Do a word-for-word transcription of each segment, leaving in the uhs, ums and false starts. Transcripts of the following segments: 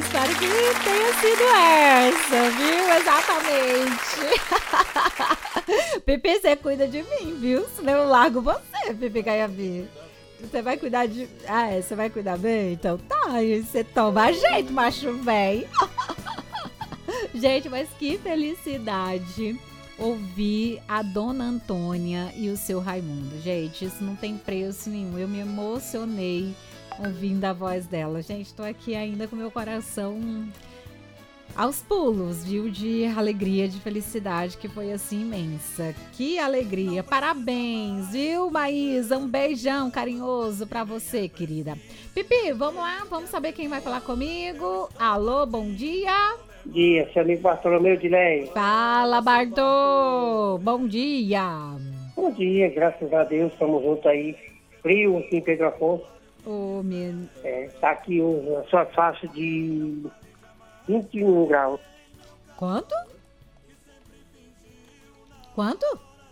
espero que tenha sido essa, viu? Exatamente. Pipi, você cuida de mim, viu? Senão eu largo você, Pipi Caiabi. Você vai cuidar de... Ah, é? Você vai cuidar bem? Então tá, e você toma jeito, macho velho. Gente, mas que felicidade ouvir a Dona Antônia e o seu Raimundo. Gente, isso não tem preço nenhum. Eu me emocionei ouvindo a voz dela. Gente, tô aqui ainda com meu coração aos pulos, viu? De alegria, de felicidade, que foi assim imensa. Que alegria. Parabéns, viu, Maísa? Um beijão carinhoso pra você, querida. Pipi, vamos lá? Vamos saber quem vai falar comigo. Alô, bom dia. Bom dia, seu amigo Bartolomeu de Leia. Fala, Bartô. Bom dia. Bom dia, graças a Deus, estamos juntos aí. Frio aqui em Pedro Afonso. Ô, meu... É, tá aqui a sua faixa de vinte e um graus. Quanto? Quanto?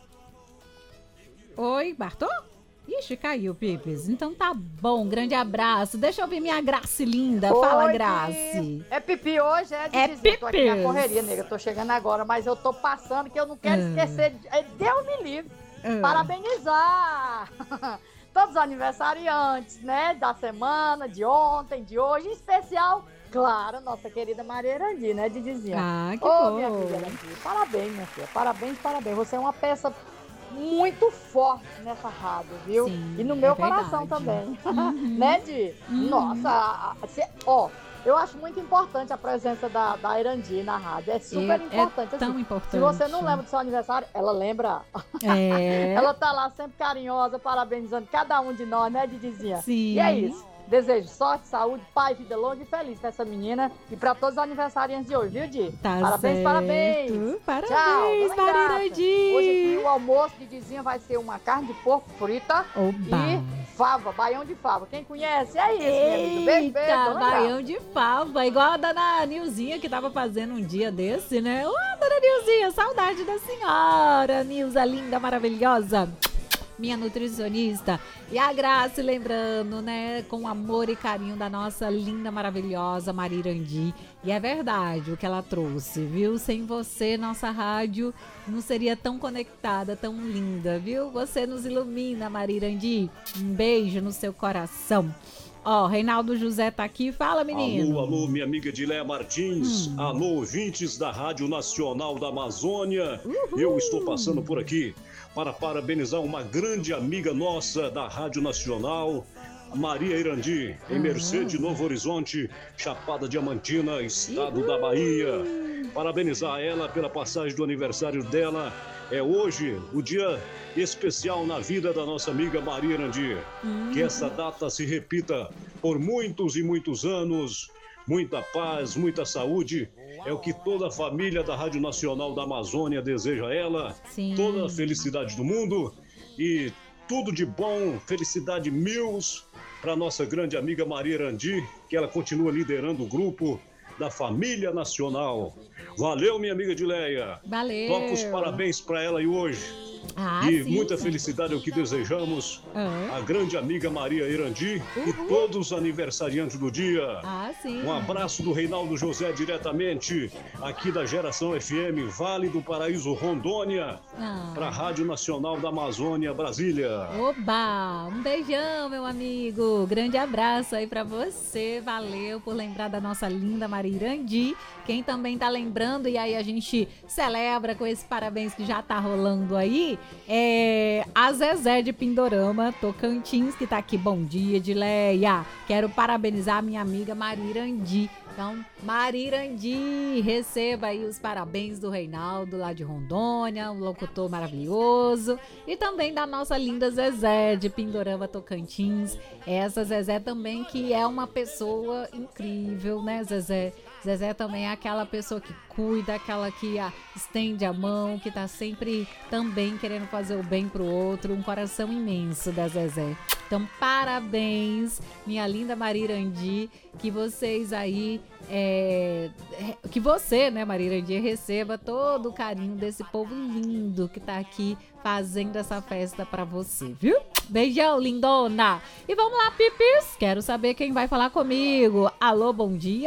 Oi, Bartô? Ixi, caiu, Pipes. Então tá bom, grande abraço. Deixa eu ouvir minha Grace linda. Oi, Fala, Grace. É Pipi hoje, é de É dizer. Tô aqui na Pipis. correria, nega. Tô chegando agora, mas eu tô passando que eu não quero Ah. esquecer. De... é, Deus me livre. Ah. Parabenizar todos os aniversariantes, né? Da semana, de ontem, de hoje. Em especial, claro, nossa querida Maria Erandi, né, Didizinha? Ah, que Ô, bom. minha filha Erandi, parabéns, minha filha. Parabéns, parabéns. Você é uma peça muito forte nessa rádio, viu? Sim, e no meu é verdade. coração também. Uhum. Né, Di? Uhum. Nossa, a- a- cê- ó, eu acho muito importante a presença da, da Erandi na rádio. É super É- é importante. tão assim. importante. Se você não lembra do seu aniversário, ela lembra. É. Ela tá lá sempre carinhosa, parabenizando cada um de nós, né, Didizinha? Sim. E é isso. Desejo sorte, saúde, paz, vida longa e feliz pra essa menina e pra todos os aniversariantes de hoje, viu, Di? Tá parabéns, certo. parabéns. Parabéns, Tchau, dona Maria Graça. Erandi. Hoje aqui o almoço de Didizinha vai ser uma carne de porco frita Oba. e fava, baião de fava. Quem conhece? É isso, meu amigo. Beijo, beijo. Eita, dona baião de fava, igual a dona Nilzinha que tava fazendo um dia desse, né? Ô, dona Nilzinha, saudade da senhora, Nilza linda, maravilhosa, minha nutricionista. E a Graça, lembrando, né, com amor e carinho da nossa linda, maravilhosa Maria Erandi. E é verdade o que ela trouxe, viu? Sem você, nossa rádio não seria tão conectada, tão linda, viu? Você nos ilumina, Maria Erandi. Um beijo no seu coração. Ó, Reinaldo José tá aqui. Fala, menino. Alô, alô, minha amiga Dileia Martins. Hum. Alô, ouvintes da Rádio Nacional da Amazônia. Eu estou passando por aqui para parabenizar uma grande amiga nossa da Rádio Nacional, a Maria Erandi, em Mercedes, Novo Horizonte, Chapada Diamantina, estado da Bahia. Parabenizar ela pela passagem do aniversário dela. É hoje o dia especial na vida da nossa amiga Maria Erandi. Que essa data se repita por muitos e muitos anos. Muita paz, muita saúde. É o que toda a família da Rádio Nacional da Amazônia deseja a ela. Sim. Toda a felicidade do mundo e tudo de bom, felicidade mil para nossa grande amiga Maria Erandi, que ela continua liderando o grupo da Família Nacional. Valeu, minha amiga Dileia. Valeu. Toca os parabéns para ela aí hoje. Ah, E sim, muita sim. felicidade é o que desejamos Ah. a grande amiga Maria Erandi e todos os aniversariantes do dia. Ah, sim. Um abraço do Reinaldo José diretamente aqui da Geração F M, Vale do Paraíso, Rondônia, Ah. para a Rádio Nacional da Amazônia, Brasília. Oba! Um beijão, meu amigo. Grande abraço aí pra você. Valeu por lembrar da nossa linda Maria Erandi. Quem também tá lembrando, e aí a gente celebra com esse parabéns que já tá rolando aí, é a Zezé de Pindorama, Tocantins, que tá aqui. Bom dia, Dileia. Quero parabenizar a minha amiga Maria Erandi. Então, Maria Erandi, receba aí os parabéns do Reinaldo lá de Rondônia, um locutor maravilhoso. E também da nossa linda Zezé de Pindorama, Tocantins. Essa Zezé também que é uma pessoa incrível, né, Zezé? Zezé também é aquela pessoa que cuida, aquela que ah, estende a mão, que tá sempre também querendo fazer o bem pro outro. Um coração imenso da Zezé. Então, parabéns, minha linda Maria Erandi, que vocês aí, é, que você, né, Maria Erandi, receba todo o carinho desse povo lindo que tá aqui fazendo essa festa pra você, viu? Beijão, lindona! E vamos lá, Pipis, quero saber quem vai falar comigo. Alô, bom dia!